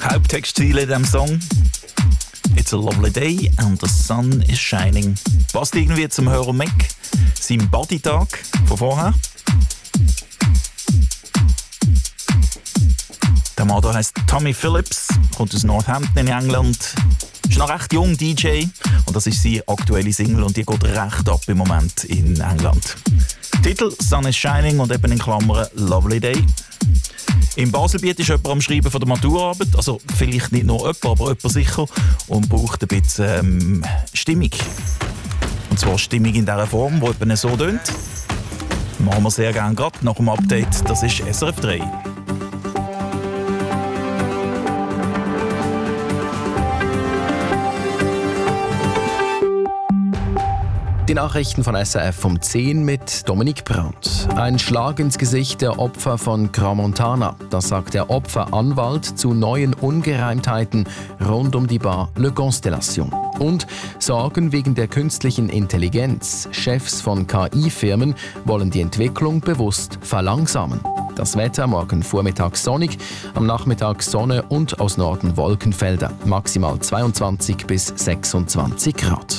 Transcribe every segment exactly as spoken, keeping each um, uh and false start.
Haupttextziele in diesem Song. It's a lovely day and the sun is shining. Passt irgendwie zum Hörer Mac, seinem Bodytag von vorher. Der Mann hier heisst Tommy Phillips, kommt aus Northampton in England. Ist noch recht jung, D J, und das ist seine aktuelle Single und die geht recht ab im Moment in England. Titel Sun is Shining und eben in Klammern Lovely Day. Im Baselbiet ist jemand am Schreiben von der Maturarbeit, also vielleicht nicht nur jemand, aber jemand sicher, und braucht ein bisschen ähm, Stimmung. Und zwar Stimmung in dieser Form, die etwa so tönt. Machen wir sehr gerne gerade nach dem Update, das ist S R F drei. Die Nachrichten von S R F um zehn mit Dominik Brandt. Ein Schlag ins Gesicht der Opfer von Crans-Montana. Das sagt der Opferanwalt zu neuen Ungereimtheiten rund um die Bar Le Constellation. Und Sorgen wegen der künstlichen Intelligenz. Chefs von K I-Firmen wollen die Entwicklung bewusst verlangsamen. Das Wetter morgen Vormittag sonnig, am Nachmittag Sonne und aus Norden Wolkenfelder. Maximal zweiundzwanzig bis sechsundzwanzig Grad.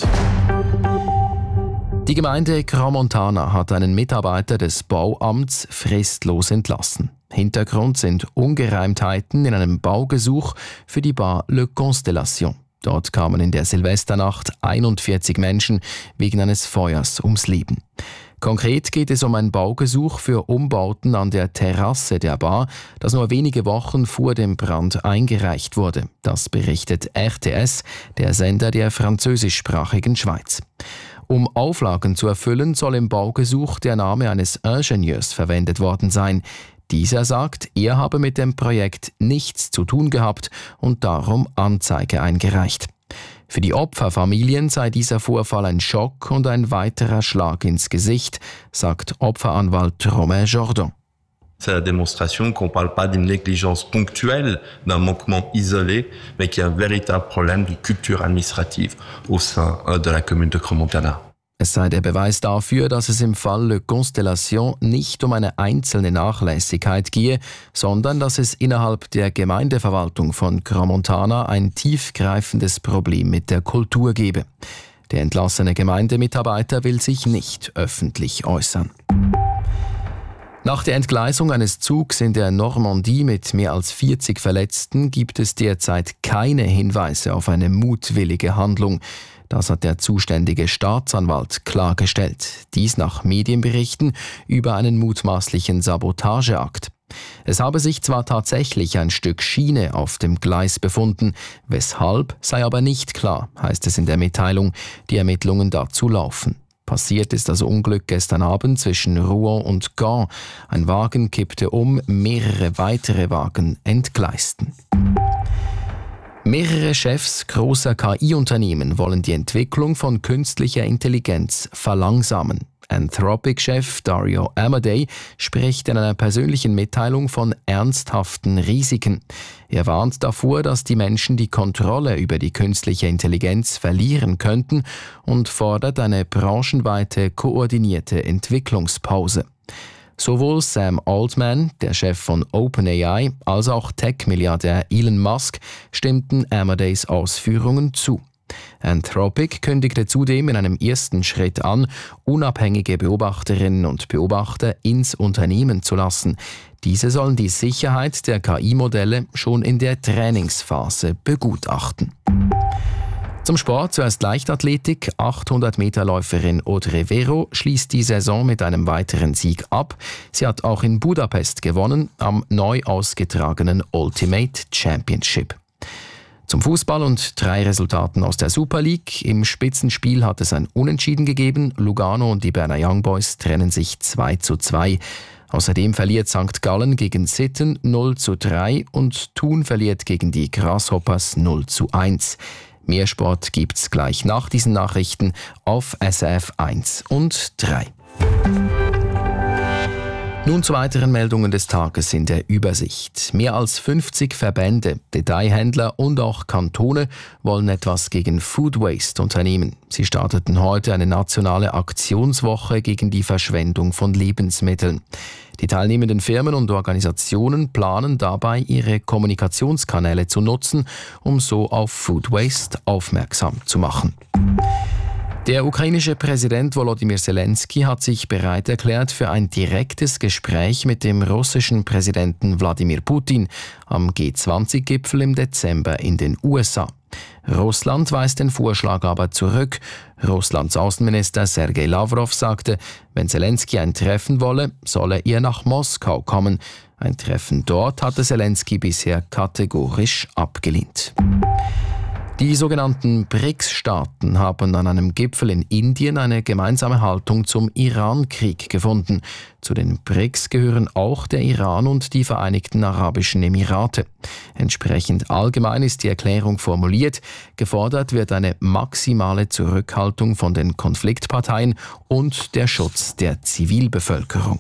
Die Gemeinde Crans-Montana hat einen Mitarbeiter des Bauamts fristlos entlassen. Hintergrund sind Ungereimtheiten in einem Baugesuch für die Bar Le Constellation. Dort kamen in der Silvesternacht einundvierzig Menschen wegen eines Feuers ums Leben. Konkret geht es um ein Baugesuch für Umbauten an der Terrasse der Bar, das nur wenige Wochen vor dem Brand eingereicht wurde. Das berichtet R T S, der Sender der französischsprachigen Schweiz. Um Auflagen zu erfüllen, soll im Baugesuch der Name eines Ingenieurs verwendet worden sein. Dieser sagt, er habe mit dem Projekt nichts zu tun gehabt und darum Anzeige eingereicht. Für die Opferfamilien sei dieser Vorfall ein Schock und ein weiterer Schlag ins Gesicht, sagt Opferanwalt Romain Jordan. C'est la démonstration qu'on ne parle pas d'une négligence ponctuelle, d'un manquement isolé, mais qu'il y a un véritable problème de culture administrative au sein de la commune de Crans-Montana. Es sei der Beweis dafür, dass es im Fall Le Constellation nicht um eine einzelne Nachlässigkeit gehe, sondern dass es innerhalb der Gemeindeverwaltung von Crans-Montana ein tiefgreifendes Problem mit der Kultur gebe. Der entlassene Gemeindemitarbeiter will sich nicht öffentlich äußern. Nach der Entgleisung eines Zugs in der Normandie mit mehr als vierzig Verletzten gibt es derzeit keine Hinweise auf eine mutwillige Handlung. Das hat der zuständige Staatsanwalt klargestellt. Dies nach Medienberichten über einen mutmaßlichen Sabotageakt. Es habe sich zwar tatsächlich ein Stück Schiene auf dem Gleis befunden, weshalb sei aber nicht klar, heißt es in der Mitteilung. Die Ermittlungen dazu laufen. Passiert ist das Unglück gestern Abend zwischen Rouen und Gand. Ein Wagen kippte um, mehrere weitere Wagen entgleisten. Mehrere Chefs großer K I-Unternehmen wollen die Entwicklung von künstlicher Intelligenz verlangsamen. Anthropic-Chef Dario Amodei spricht in einer persönlichen Mitteilung von ernsthaften Risiken. Er warnt davor, dass die Menschen die Kontrolle über die künstliche Intelligenz verlieren könnten und fordert eine branchenweite koordinierte Entwicklungspause. Sowohl Sam Altman, der Chef von OpenAI, als auch Tech-Milliardär Elon Musk stimmten Amodeis Ausführungen zu. Anthropic kündigte zudem in einem ersten Schritt an, unabhängige Beobachterinnen und Beobachter ins Unternehmen zu lassen. Diese sollen die Sicherheit der K I-Modelle schon in der Trainingsphase begutachten. Zum Sport zuerst Leichtathletik. achthundert-Meter-Läuferin Audrey Vero schließt die Saison mit einem weiteren Sieg ab. Sie hat auch in Budapest gewonnen, am neu ausgetragenen Ultimate Championship. Zum Fußball und drei Resultaten aus der Super League. Im Spitzenspiel hat es ein Unentschieden gegeben. Lugano und die Berner Young Boys trennen sich zwei zu zwei. Außerdem verliert Sankt Gallen gegen Sitten null zu drei und Thun verliert gegen die Grasshoppers null zu eins. Mehr Sport gibt's gleich nach diesen Nachrichten auf S R F eins und drei. Nun zu weiteren Meldungen des Tages in der Übersicht. Mehr als fünfzig Verbände, Detailhändler und auch Kantone wollen etwas gegen Food Waste unternehmen. Sie starteten heute eine nationale Aktionswoche gegen die Verschwendung von Lebensmitteln. Die teilnehmenden Firmen und Organisationen planen dabei, ihre Kommunikationskanäle zu nutzen, um so auf Food Waste aufmerksam zu machen. Der ukrainische Präsident Volodymyr Zelensky hat sich bereit erklärt für ein direktes Gespräch mit dem russischen Präsidenten Wladimir Putin am G zwanzig Gipfel im Dezember in den U S A. Russland weist den Vorschlag aber zurück. Russlands Außenminister Sergei Lavrov sagte, wenn Zelensky ein Treffen wolle, solle er nach Moskau kommen. Ein Treffen dort hatte Zelensky bisher kategorisch abgelehnt. Die sogenannten B R I C S-Staaten haben an einem Gipfel in Indien eine gemeinsame Haltung zum Iran-Krieg gefunden. Zu den B R I C S gehören auch der Iran und die Vereinigten Arabischen Emirate. Entsprechend allgemein ist die Erklärung formuliert. Gefordert wird eine maximale Zurückhaltung von den Konfliktparteien und der Schutz der Zivilbevölkerung.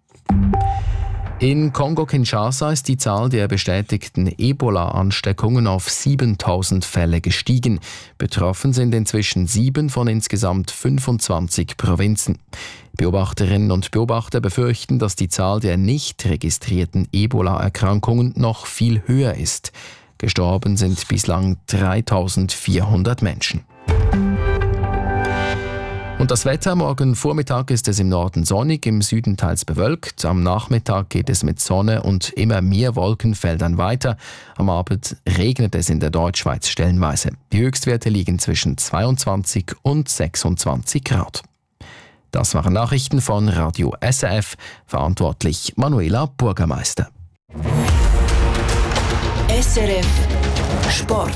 In Kongo-Kinshasa ist die Zahl der bestätigten Ebola-Ansteckungen auf siebentausend Fälle gestiegen. Betroffen sind inzwischen sieben von insgesamt fünfundzwanzig Provinzen. Beobachterinnen und Beobachter befürchten, dass die Zahl der nicht registrierten Ebola-Erkrankungen noch viel höher ist. Gestorben sind bislang dreitausendvierhundert Menschen. Und das Wetter: Morgen Vormittag ist es im Norden sonnig, im Süden teils bewölkt. Am Nachmittag geht es mit Sonne und immer mehr Wolkenfeldern weiter. Am Abend regnet es in der Deutschschweiz stellenweise. Die Höchstwerte liegen zwischen zweiundzwanzig und sechsundzwanzig Grad. Das waren Nachrichten von Radio S R F. Verantwortlich Manuela Bürgermeister. S R F Sport.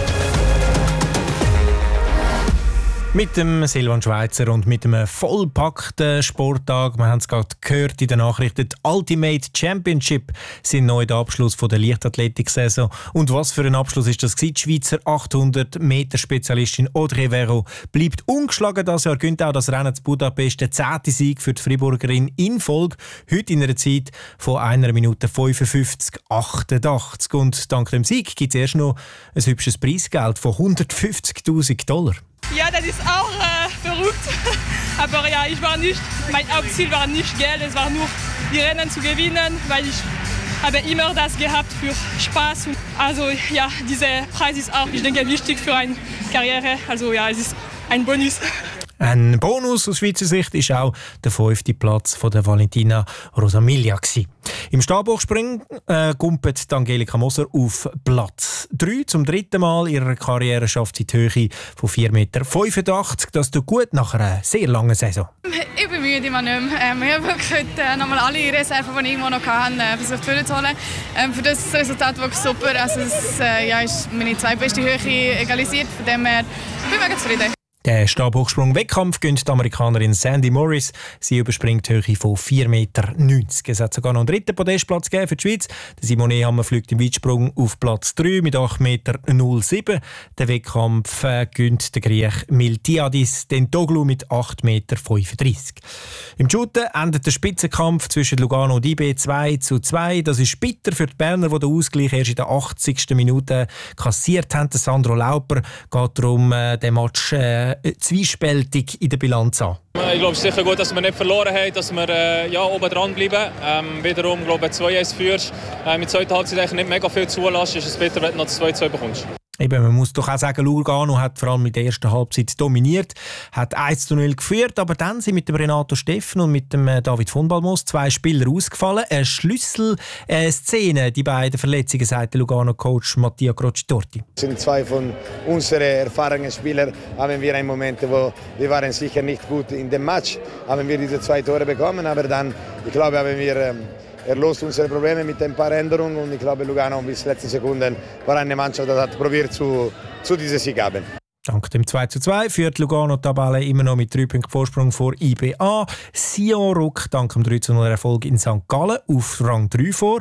Mit dem Silvan Schweizer und mit einem vollpackten Sporttag. Wir haben es gerade gehört in den Nachrichten. Die Ultimate Championship sind neu der Abschluss von der Leichtathletik-Saison. Und was für ein Abschluss ist das gewesen? Die Schweizer achthundert Meter Spezialistin Audrey Vero bleibt ungeschlagen das Jahr, gewinnt auch das Rennen zu Budapest. Der zehnte Sieg für die Friburgerin in Folge. Heute in einer Zeit von einer Minute fünfundfünfzig achtundachtzig. Und dank dem Sieg gibt es erst noch ein hübsches Preisgeld von hundertfünfzigtausend Dollar. Ja, das ist auch äh, verrückt. Aber ja, ich war nicht, mein Hauptziel war nicht Geld, es war nur die Rennen zu gewinnen, weil ich habe immer das gehabt für Spaß. Also ja, dieser Preis ist auch, ich denke, wichtig für eine Karriere. Also ja, es ist ein Bonus. Ein Bonus aus Schweizer Sicht war auch der fünfte Platz von der Valentina Rosamilia. Im Stabhochspringen äh, kumpelt Angelika Moser auf Platz drei. Zum dritten Mal ihrer Karriere schafft sie die Höhe von vier Komma fünfundachtzig Meter. Das tut gut nach einer sehr langen Saison. Ich bin müde immer nicht mehr. Ähm, ich habe wirklich heute äh, nochmal alle Reserven, die ich irgendwo noch hatte, äh, versucht zu holen. Ähm, für das Resultat wirklich super. Also es äh, ja, ist meine zweitbeste Höhe egalisiert. Von dem her bin ich mega zufrieden. Der Stabhochsprung-Wettkampf gönnt die Amerikanerin Sandy Morris. Sie überspringt die Höhe von vier Komma neunzig Meter. Es hat sogar noch einen dritten Podestplatz gegeben für die Schweiz. Der Simone Hammer fliegt im Weitsprung auf Platz drei mit acht Komma null sieben Meter. Den Wettkampf äh, gönnt der Griech Miltiadis Dentoglu mit acht Komma fünfunddreißig Meter. Im Shooten endet der Spitzenkampf zwischen Lugano und I B zwei zu zwei. Das ist bitter für die Berner, die den Ausgleich erst in der achtzigsten Minute kassiert haben. Sandro Lauper geht darum, äh, den Match äh, zwiespältig in der Bilanz an. Ich glaube, es ist sicher gut, dass wir nicht verloren haben, dass wir äh, ja, oben dran bleiben. Ähm, wiederum, glaube ich, zwei eins führst. Äh, mit zweiter Halbzeit eigentlich nicht mega viel zulässt, ist es bitter, wenn du noch zwei zwei bekommst. Eben, man muss doch auch sagen, Lugano hat vor allem in der ersten Halbzeit dominiert, hat eins zu null geführt, aber dann sind mit dem Renato Steffen und mit dem David von Balmos zwei Spieler ausgefallen. Eine Schlüsselszene, die beiden Verletzungen, sagt der Lugano-Coach Mattia Crocitorti. Sind zwei von unseren erfahrenen Spielern, haben wir einen Moment, wo wir waren sicher nicht gut in dem Match, haben wir diese zwei Tore bekommen, aber dann, ich glaube, haben wir ähm, Er löst unsere Probleme mit ein paar Änderungen und ich glaube, Lugano bis letzten Sekunden war eine Mannschaft, die hat probiert zu, zu diesem Sieg haben. Dank dem zwei zu zwei führt Lugano die Tabelle immer noch mit drei Punkten Vorsprung vor I B A. Sion rückt dank dem drei zu null Erfolg in Sankt Gallen auf Rang drei vor.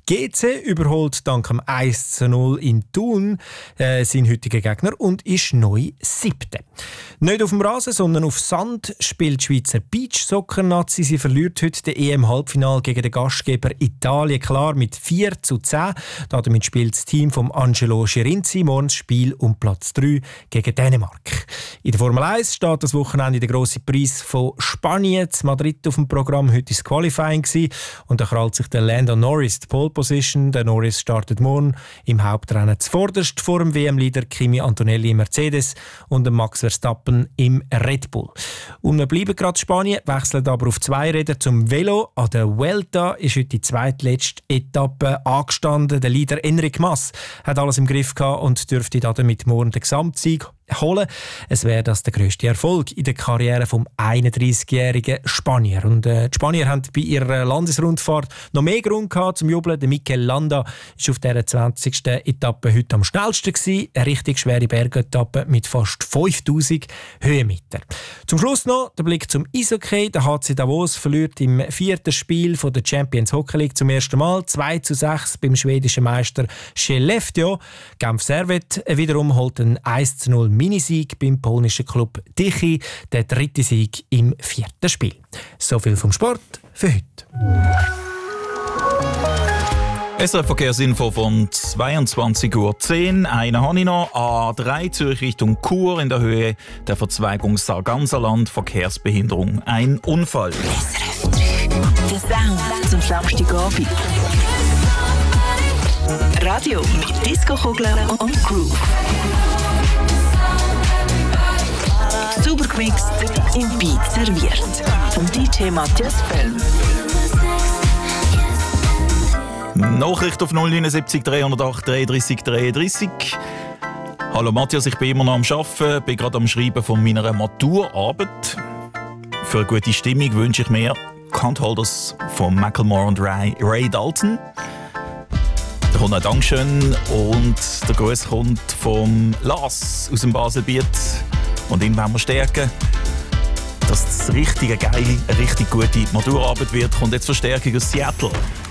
G C überholt dank dem eins zu null in Thun äh, seinen heutigen Gegner und ist neu Siebte. Nicht auf dem Rasen, sondern auf Sand spielt die Schweizer Beachsoccer-Nazi. Sie verliert heute den E M-Halbfinale gegen den Gastgeber Italien klar mit vier zu zehn. Damit spielt das Team von Angelo Schirinzi morgen das Spiel um Platz drei gegen Dänemark. In der Formel eins steht das Wochenende der grosse Preis von Spanien in Madrid auf dem Programm. Heute war das Qualifying und da krallt sich der Lando Norris die Pole Position. Der Norris startet morgen im Hauptrennen zuvorderst vor dem W M-Leader Kimi Antonelli im Mercedes und dem Max Verstappen im Red Bull. Und wir bleiben gerade in Spanien, wechseln aber auf zwei Räder zum Velo. An der Vuelta ist heute die zweitletzte Etappe angestanden. Der Leader Enric Mas hat alles im Griff gehabt und dürfte damit morgen den Gesamtsieg holen. Es wäre das der grösste Erfolg in der Karriere vom einunddreißigjährigen Spanier. Und äh, die Spanier haben bei ihrer Landesrundfahrt noch mehr Grund gehabt zum Jubeln. Der Mikel Landa war auf dieser zwanzigsten Etappe heute am schnellsten gewesen. Eine richtig schwere Bergetappe mit fast fünftausend Höhenmeter. Zum Schluss noch der Blick zum Eishockey. Der H C Davos verliert im vierten Spiel von der Champions Hockey League zum ersten Mal zwei zu sechs beim schwedischen Meister Skellefteå. Genf Servette wiederum holt einen eins zu null Minisieg beim polnischen Club Tychy, der dritte Sieg im vierten Spiel. So viel vom Sport für heute. S R F-Verkehrsinfo von zweiundzwanzig Uhr zehn. Einen habe ich noch. A drei Zürich Richtung Chur in der Höhe der Verzweigung Sarganserland. Verkehrsbehinderung. Ein Unfall. S R F drei. Der Sound zum Samstagabend. Radio mit Disco-Kugeln und Groove. Super gemixt, im Beat serviert. Vom D J Matthias Fellm. Nachricht auf null neun sieben drei null acht dreiunddreißig dreiunddreißig. Hallo Matthias, ich bin immer noch am Arbeiten, bin gerade am Schreiben von meiner Maturarbeit. Für eine gute Stimmung wünsche ich mir Can't Hold Us von Macklemore und Ray, Ray Dalton. Da kommt ein Dankeschön und der Gruß kommt vom Lars aus dem Baselbiet. Und ihn wollen wir stärken, dass das richtige geil, eine richtig gute Maturarbeit wird. Kommt jetzt Verstärkung aus Seattle.